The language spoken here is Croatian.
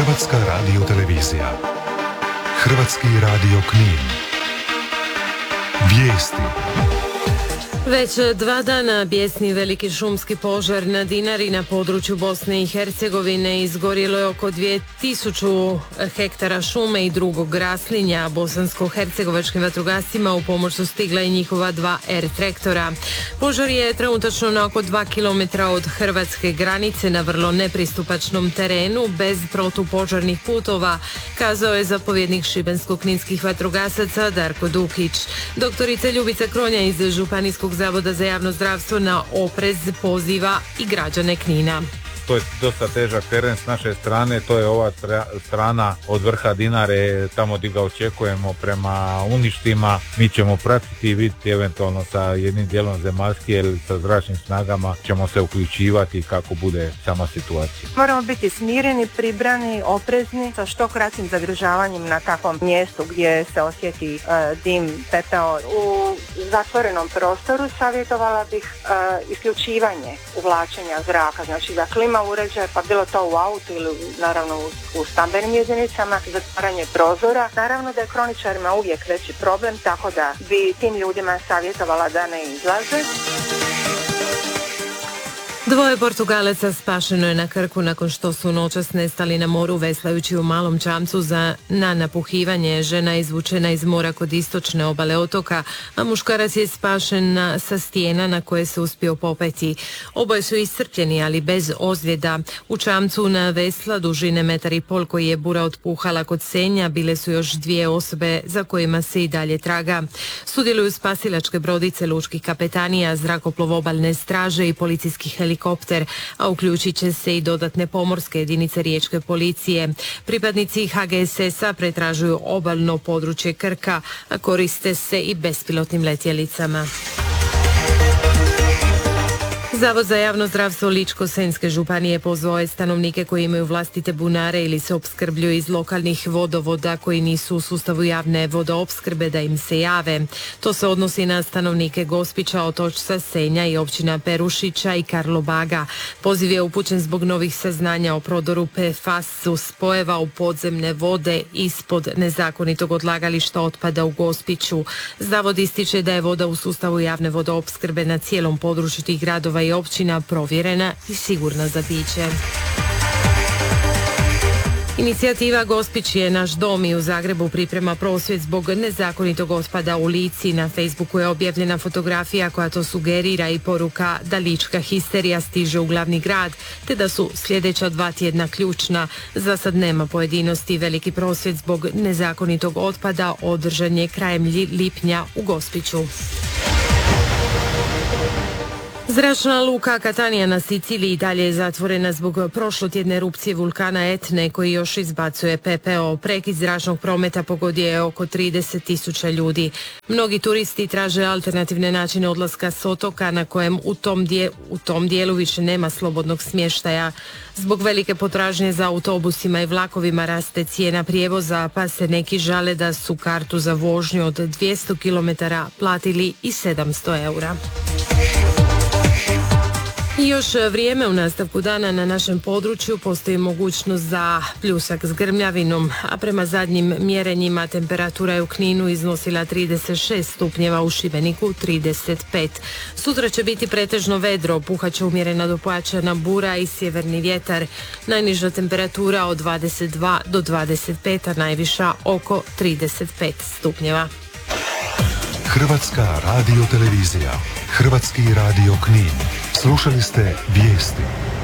Hrvatska radiotelevizija. Hrvatski radio Knin. Vijesti. Već 2 dana bijesni veliki šumski požar na Dinari na području Bosne i Hercegovine. Izgorjelo je oko 2000 hektara šume i drugog raslinja. Bosansko-hercegovačkim vatrogascima u pomoć su stigla i njihova 2 R-traktora. Požar je trenutačno na oko 2 km od hrvatske granice na vrlo nepristupačnom terenu bez protupožarnih putova, kazao je zapovjednik šibensko-kninskih vatrogasaca Darko Dukić. Doktorica Ljubica Kronja iz Županijskog Zavoda za javno zdravstvo na oprez poziva i građane Knina. To je dosta težak teren s naše strane, to je ova strana od vrha Dinare, tamo gdje ga očekujemo prema uništima. Mi ćemo pratiti i vidjeti eventualno sa jednim dijelom zemaljski ili sa zračnim snagama ćemo se uključivati kako bude sama situacija. Moramo biti smireni, pribrani, oprezni sa što kraćim zagrižavanjem na takvom mjestu gdje se osjeti dim, pepeo. U zatvorenom prostoru savjetovala bih isključivanje uvlačenja zraka, znači da klima uređaj, pa bilo to u autu ili naravno u stambenim jedinicama, zatvaranje prozora. Naravno da je kroničarima uvijek veći problem, tako da bi tim ljudima savjetovala da ne izlaze. 2 Portugalaca spašeno je na Krku nakon što su noćas nestali na moru veslajući u malom čamcu na napuhivanje. Žena je izvučena iz mora kod istočne obale otoka, a muškarac je spašen sa stijena na koje se uspio popeti. Oboje su iscrpljeni, ali bez ozljeda. U čamcu na vesla dužine 1,5 m koji je bura otpuhala kod Senja bile su još 2 osobe za kojima se i dalje traga. Sudjeluju spasilačke brodice lučkih kapetanija, zrakoplov obalne straže i policijski helikopter, a uključit će se i dodatne pomorske jedinice riječke policije. Pripadnici HGSS-a pretražuju obalno područje Krka, a koriste se i bespilotnim letjelicama. Zavod za javno zdravstvo Ličko-senjske županije pozvao je stanovnike koji imaju vlastite bunare ili se opskrbljuju iz lokalnih vodovoda koji nisu u sustavu javne vodoopskrbe da im se jave. To se odnosi na stanovnike Gospića, Otočca, Senja i općina Perušića i Karlobaga. Poziv je upućen zbog novih saznanja o prodoru PFAS-u spojeva u podzemne vode ispod nezakonitog odlagališta otpada u Gospiću. Zavod ističe da je voda u sustavu javne vodoopskrbe na cijelom području tih gradova i općina provjerena i sigurna za piće. Inicijativa Gospić je naš dom i u Zagrebu priprema prosvjed zbog nezakonitog otpada u Lici. Na Facebooku je objavljena fotografija koja to sugerira i poruka da lička histerija stiže u glavni grad, te da su sljedeća 2 tjedna ključna. Za sad nema pojedinosti. Veliki prosvjed zbog nezakonitog otpada održan je krajem lipnja u Gospiću. Zračna luka Katanija na Siciliji i dalje je zatvorena zbog prošlotjedne erupcije vulkana Etne koji još izbacuje pepeo. Prekid zračnog prometa pogodio je oko 30.000 ljudi. Mnogi turisti traže alternativne načine odlaska s otoka na kojem u tom dijelu više nema slobodnog smještaja. Zbog velike potražnje za autobusima i vlakovima raste cijena prijevoza, pa se neki žale da su kartu za vožnju od 200 km platili i 700 eura. I još vrijeme. U nastavku dana na našem području postoji mogućnost za pljusak s grmljavinom, a prema zadnjim mjerenjima temperatura je u Kninu iznosila 36 stupnjeva, u Šibeniku 35. Sutra će biti pretežno vedro, puhaće umjerena do pojačana bura i sjeverni vjetar. Najniža temperatura od 22 do 25, a najviša oko 35 stupnjeva. Hrvatska radiotelevizija. Hrvatski radio Knin. Slušali ste vijesti.